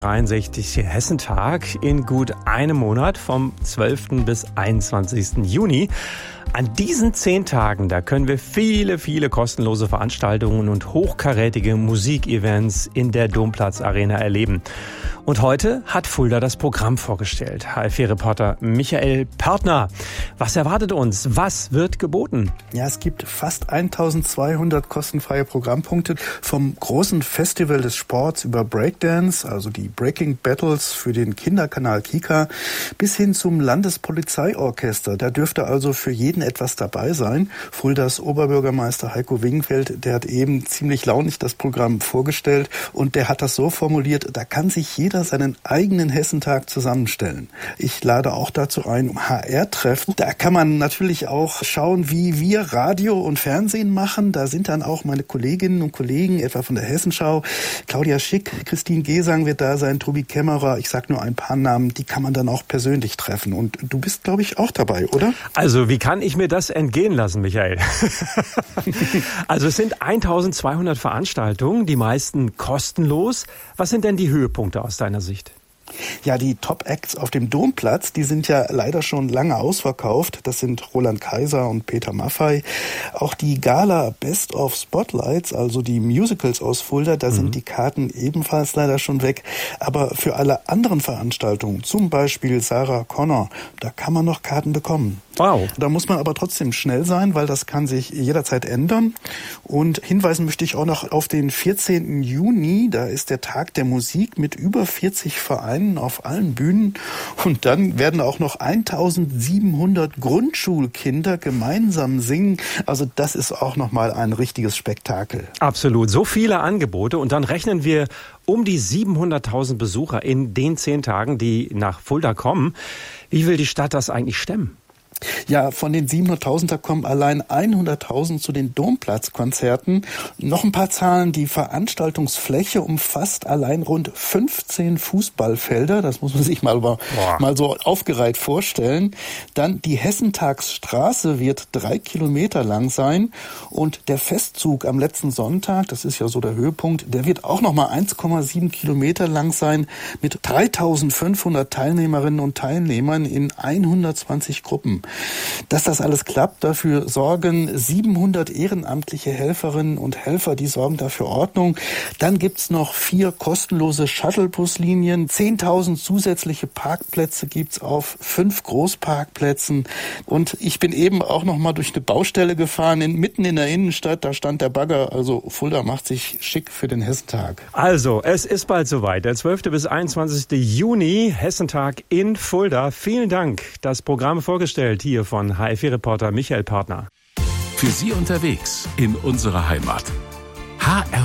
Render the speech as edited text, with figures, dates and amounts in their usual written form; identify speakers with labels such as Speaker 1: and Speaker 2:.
Speaker 1: 63. Hessentag in gut einem Monat vom 12. bis 21. Juni. An diesen 10 Tagen, da können wir viele kostenlose Veranstaltungen und hochkarätige Musikevents in der Domplatz-Arena erleben. Und heute hat Fulda das Programm vorgestellt. HFE-Reporter Michael Pörtner. Was erwartet uns? Was wird geboten?
Speaker 2: Ja, es gibt fast 1200 kostenfreie Programmpunkte vom großen Festival des Sports über Breakdance, also die Breaking Battles für den Kinderkanal Kika, bis hin zum Landespolizeiorchester. Da dürfte also für jeden etwas dabei sein. Fuldas Oberbürgermeister Heiko Wingenfeld, der hat eben ziemlich launig das Programm vorgestellt und der hat das so formuliert, da kann sich jeder seinen eigenen Hessentag zusammenstellen. Ich lade auch dazu ein, um HR-Treffen. Da kann man natürlich auch schauen, wie wir Radio und Fernsehen machen. Da sind dann auch meine Kolleginnen und Kollegen, etwa von der Hessenschau. Claudia Schick, Christine Gesang wird da sein, Tobi Kämmerer. Ich sage nur ein paar Namen, die kann man dann auch persönlich treffen. Und du bist, glaube ich, auch dabei, oder?
Speaker 1: Also, wie kann ich mir das entgehen lassen, Michael? Also, es sind 1200 Veranstaltungen, die meisten kostenlos. Was sind denn die Höhepunkte aus deiner Sicht?
Speaker 2: Ja, die Top-Acts auf dem Domplatz, die sind ja leider schon lange ausverkauft. Das sind Roland Kaiser und Peter Maffay. Auch die Gala Best of Spotlights, also die Musicals aus Fulda, da sind die Karten ebenfalls leider schon weg. Aber für alle anderen Veranstaltungen, zum Beispiel Sarah Connor, da kann man noch Karten bekommen.
Speaker 1: Wow.
Speaker 2: Da muss man aber trotzdem schnell sein, weil das kann sich jederzeit ändern. Und hinweisen möchte ich auch noch auf den 14. Juni. Da ist der Tag der Musik mit über 40 Vereinen auf allen Bühnen. Und dann werden auch noch 1700 Grundschulkinder gemeinsam singen. Also das ist auch nochmal ein richtiges Spektakel.
Speaker 1: Absolut. So viele Angebote. Und dann rechnen wir um die 700.000 Besucher in den 10 Tagen, die nach Fulda kommen. Wie will die Stadt das eigentlich stemmen?
Speaker 2: Ja, von den 700.000, da kommen allein 100.000 zu den Domplatzkonzerten. Noch ein paar Zahlen. Die Veranstaltungsfläche umfasst allein rund 15 Fußballfelder. Das muss man sich mal so aufgereiht vorstellen. Dann die Hessentagsstraße wird 3 Kilometer lang sein. Und der Festzug am letzten Sonntag, das ist ja so der Höhepunkt, der wird auch nochmal 1,7 Kilometer lang sein mit 3.500 Teilnehmerinnen und Teilnehmern in 120 Gruppen. Dass das alles klappt, dafür sorgen 700 ehrenamtliche Helferinnen und Helfer, die sorgen dafür Ordnung. Dann gibt's noch 4 kostenlose Shuttlebuslinien, 10.000 zusätzliche Parkplätze gibt's auf 5 Großparkplätzen. Und ich bin eben auch noch mal durch eine Baustelle gefahren, mitten in der Innenstadt, da stand der Bagger. Also Fulda macht sich schick für den Hessentag.
Speaker 1: Also, es ist bald soweit. Der 12. bis 21. Juni, Hessentag in Fulda. Vielen Dank. Das Programm vorgestellt hier von HFE-Reporter Michael Pörtner.
Speaker 3: Für Sie unterwegs in unserer Heimat. HR